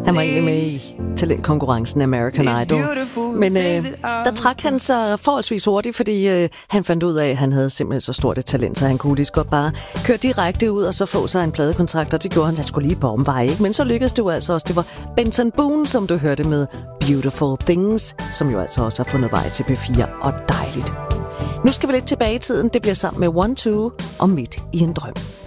Han var egentlig med i talentkonkurrencen American Idol. Men der trak han sig forholdsvis hurtigt, fordi han fandt ud af, at han havde simpelthen så stort et talent, så han kunne lige så godt bare køre direkte ud og så få sig en pladekontrakt, og det gjorde han, der skulle lige på omvej, ikke? Men så lykkedes det jo altså også. Det var Benson Boone, som du hørte med Beautiful Things, som jo altså også har fundet vej til P4, og dejligt. Nu skal vi lidt tilbage i tiden. Det bliver sammen med 1-2 og Midt i en drøm.